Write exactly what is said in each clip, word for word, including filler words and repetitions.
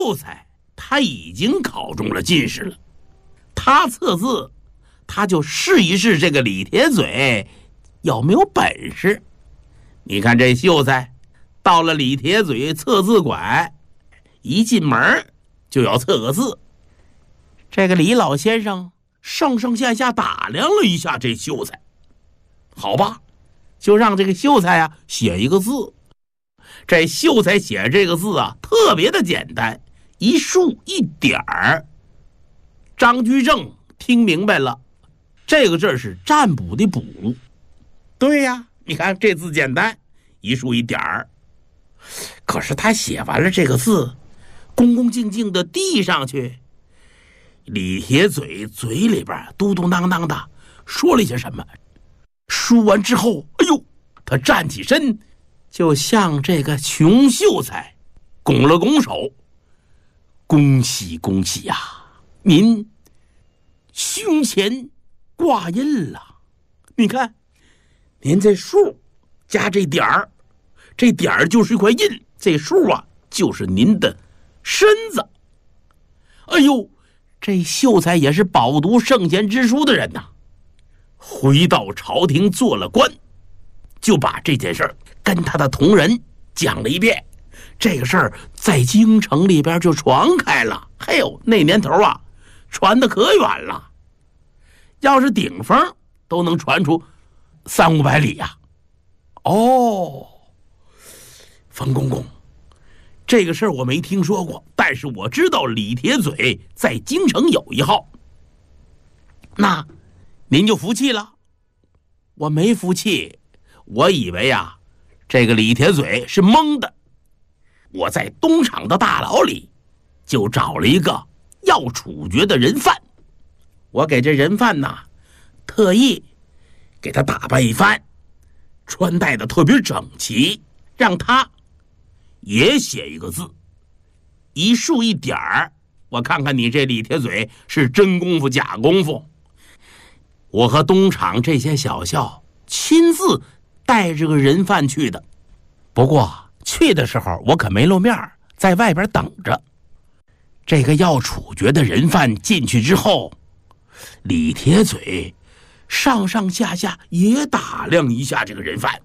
秀才他已经考中了进士了，他测字，他就试一试这个李铁嘴有没有本事。你看这秀才到了李铁嘴测字馆，一进门就要测个字。这个李老先生上上下下打量了一下这秀才，好吧，就让这个秀才啊写一个字。这秀才写这个字啊特别的简单，一竖一点儿。张居正听明白了，这个字是占卜的卜。对呀，你看这字简单，一竖一点儿。可是他写完了这个字，恭恭敬敬的递上去，李铁嘴嘴里边嘟嘟囔囔的说了一些什么。说完之后，哎呦，他站起身，就向这个穷秀才拱了拱手：“恭喜恭喜呀、啊，您胸前挂印了。你看，您这数加这点儿，这点儿就是一块印，这数啊就是您的身子。”哎呦，这秀才也是饱读圣贤之书的人呐，回到朝廷做了官，就把这件事儿跟他的同仁讲了一遍。这个事儿在京城里边就传开了，嘿呦，那年头啊传得可远了，要是顶风都能传出三五百里呀、啊。哦，冯公公，这个事儿我没听说过，但是我知道李铁嘴在京城有一号。那您就服气了？我没服气，我以为啊，这个李铁嘴是蒙的。我在东厂的大牢里就找了一个要处决的人犯，我给这人犯呐特意给他打扮一番，穿戴的特别整齐，让他也写一个字，一竖一点儿。我看看你这李铁嘴是真功夫假功夫。我和东厂这些小校亲自带着个人犯去的，不过去的时候我可没露面，在外边等着。这个要处决的人犯进去之后，李铁嘴上上下下也打量一下这个人犯，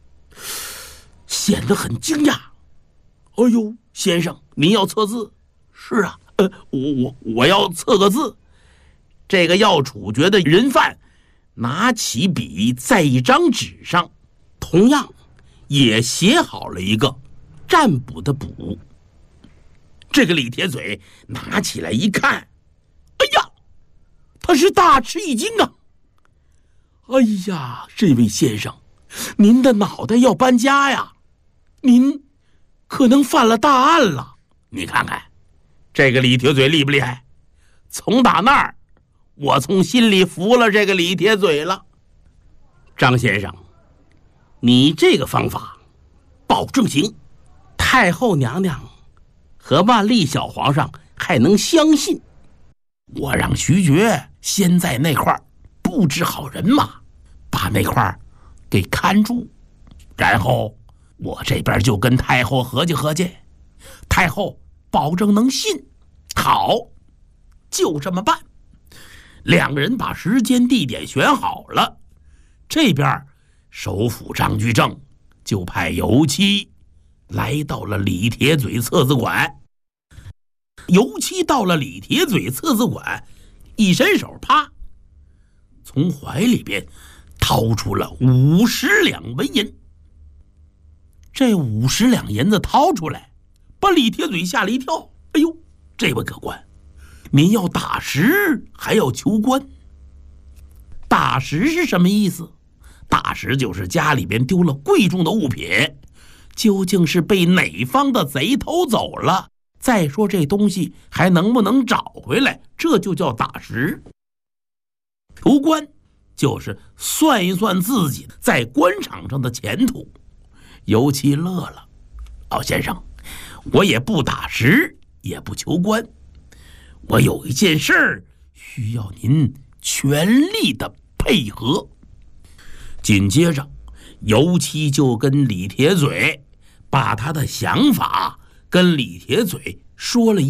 显得很惊讶。哎呦，先生，您要测字？是啊，呃，我我我要测个字。这个要处决的人犯拿起笔，在一张纸上同样也写好了一个占卜的卜。这个李铁嘴拿起来一看，哎呀，他是大吃一惊啊！哎呀，这位先生，您的脑袋要搬家呀，您可能犯了大案了。你看看这个李铁嘴厉不厉害？从打那儿我从心里服了这个李铁嘴了。张先生，你这个方法保证行，太后娘娘和万历小皇上还能相信。我让徐觉先在那块布置好人马，把那块给看住，然后我这边就跟太后合计合计，太后保证能信。好，就这么办。两个人把时间地点选好了，这边首辅张居正就派游七来到了李铁嘴测字馆。游七到了李铁嘴测字馆，一伸手，啪，从怀里边掏出了五十两纹银。这五十两银子掏出来，把李铁嘴吓了一跳。哎呦，这位客官，您要打实还要求官？打实是什么意思？打实就是家里边丢了贵重的物品，究竟是被哪方的贼偷走了，再说这东西还能不能找回来，这就叫打实。求官就是算一算自己在官场上的前途。尤其乐了，老先生，我也不打实，也不求官，我有一件事儿需要您全力的配合。紧接着尤七就跟李铁嘴把他的想法跟李铁嘴说了一